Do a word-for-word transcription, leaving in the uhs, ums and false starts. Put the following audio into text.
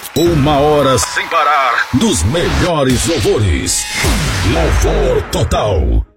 Uma hora sem parar dos melhores louvores. Louvor total.